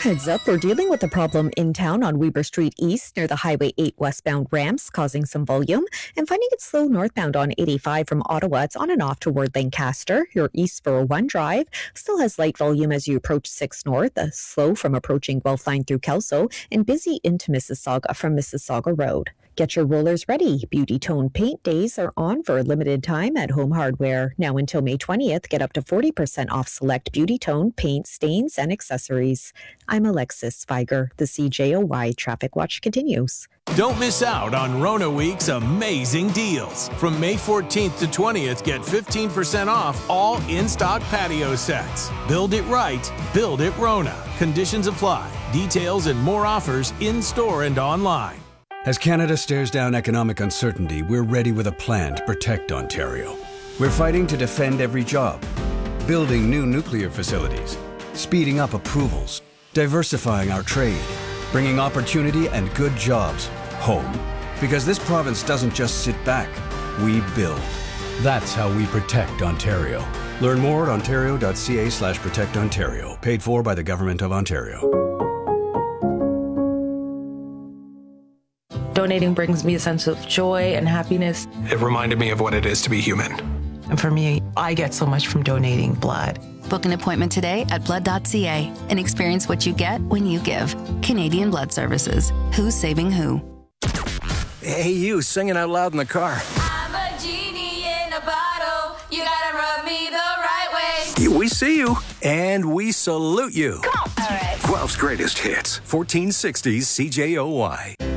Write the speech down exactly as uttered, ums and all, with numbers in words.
Heads up, we're dealing with a problem in town on Weber Street East near the Highway eight westbound ramps, causing some volume, and finding it slow northbound on eighty-five from Ottawa. It's on and off toward Lancaster. Your East four oh one drive still has light volume as you approach six North, uh, slow from approaching Guelph Line through Kelso, and busy into Mississauga from Mississauga Road. Get your rollers ready. Beauty Tone Paint Days are on for a limited time at Home Hardware. Now until May twentieth, get up to forty percent off select Beauty Tone paint, stains, and accessories. I'm Alexis Spiger. The C J O Y Traffic Watch continues. Don't miss out on Rona Week's amazing deals. From May fourteenth to twentieth, get fifteen percent off all in-stock patio sets. Build it right, build it Rona. Conditions apply. Details and more offers in-store and online. As Canada stares down economic uncertainty, we're ready with a plan to protect Ontario. We're fighting to defend every job, building new nuclear facilities, speeding up approvals, diversifying our trade, bringing opportunity and good jobs home. Because this province doesn't just sit back, we build. That's how we protect Ontario. Learn more at ontario.ca slash protect Ontario. Paid for by the Government of Ontario. Donating brings me a sense of joy and happiness. It reminded me of what it is to be human. And for me, I get so much from donating blood. Book an appointment today at blood dot c a and experience what you get when you give. Canadian Blood Services. Who's saving who? Hey, you singing out loud in the car. I'm a genie in a bottle. You gotta rub me the right way. We see you, and we salute you. Come on. All right. Guelph's greatest hits, fourteen sixty C J O Y.